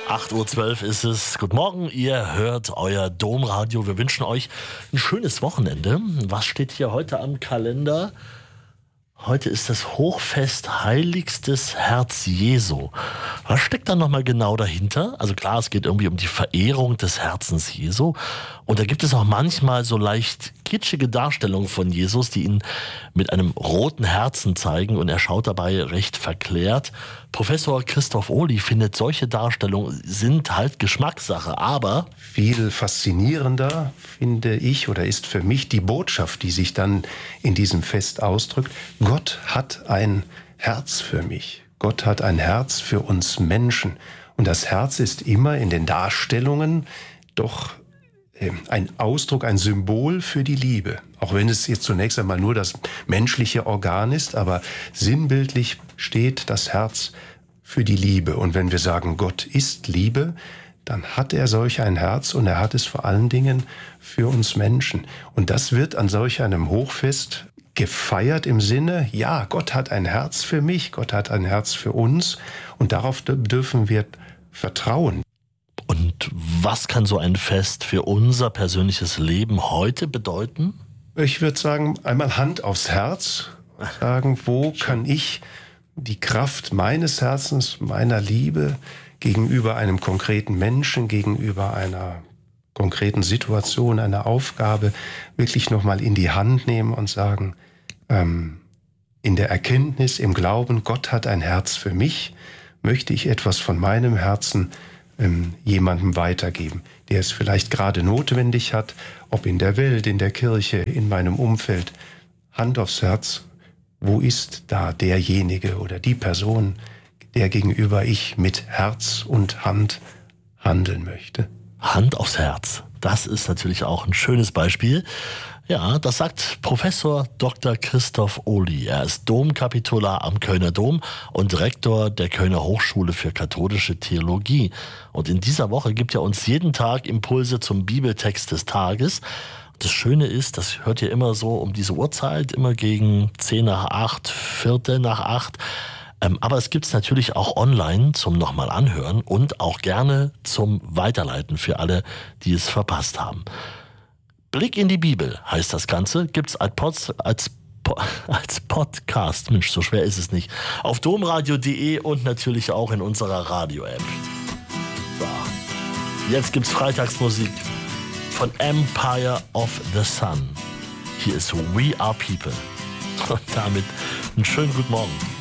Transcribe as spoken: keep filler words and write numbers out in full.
acht Uhr zwölf ist es. Guten Morgen, ihr hört euer Domradio. Wir wünschen euch ein schönes Wochenende. Was steht hier heute am Kalender? Heute ist das Hochfest Heiligstes Herz Jesu. Was steckt da nochmal genau dahinter? Also klar, es geht irgendwie um die Verehrung des Herzens Jesu. Und da gibt es auch manchmal so leicht kitschige Darstellungen von Jesus, die ihn mit einem roten Herzen zeigen. Und er schaut dabei recht verklärt. Professor Christoph Ohly findet, solche Darstellungen sind halt Geschmackssache. Aber viel faszinierender finde ich oder ist für mich die Botschaft, die sich dann in diesem Fest ausdrückt. Gott hat ein Herz für mich. Gott hat ein Herz für uns Menschen. Und das Herz ist immer in den Darstellungen doch ein Ausdruck, ein Symbol für die Liebe. Auch wenn es jetzt zunächst einmal nur das menschliche Organ ist, aber sinnbildlich steht das Herz für die Liebe. Und wenn wir sagen, Gott ist Liebe, dann hat er solch ein Herz und er hat es vor allen Dingen für uns Menschen. Und das wird an solch einem Hochfest gefeiert im Sinne, ja, Gott hat ein Herz für mich, Gott hat ein Herz für uns und darauf dürfen wir vertrauen. Und was kann so ein Fest für unser persönliches Leben heute bedeuten? Ich würde sagen, einmal Hand aufs Herz, sagen, wo kann ich die Kraft meines Herzens, meiner Liebe gegenüber einem konkreten Menschen, gegenüber einer konkreten Situation, einer Aufgabe wirklich nochmal in die Hand nehmen und sagen, ähm, in der Erkenntnis, im Glauben, Gott hat ein Herz für mich, möchte ich etwas von meinem Herzen ähm, jemandem weitergeben, der es vielleicht gerade notwendig hat, ob in der Welt, in der Kirche, in meinem Umfeld. Hand aufs Herz, wo ist da derjenige oder die Person, der gegenüber ich mit Herz und Hand handeln möchte? Hand aufs Herz. Das ist natürlich auch ein schönes Beispiel. Ja, das sagt Professor Doktor Christoph Ohly. Er ist Domkapitular am Kölner Dom und Rektor der Kölner Hochschule für katholische Theologie. Und in dieser Woche gibt er uns jeden Tag Impulse zum Bibeltext des Tages. Das Schöne ist, das hört ihr immer so um diese Uhrzeit, immer gegen zehn nach acht, Viertel nach acht. Ähm, aber es gibt es natürlich auch online zum nochmal anhören und auch gerne zum Weiterleiten für alle, die es verpasst haben. Blick in die Bibel heißt das Ganze, gibt's als, Pod, als, als Podcast, Mensch, so schwer ist es nicht, auf domradio punkt de und natürlich auch in unserer Radio-App. So. Jetzt gibt's Freitagsmusik von Empire of the Sun. Hier ist We Are People. Und damit einen schönen guten Morgen.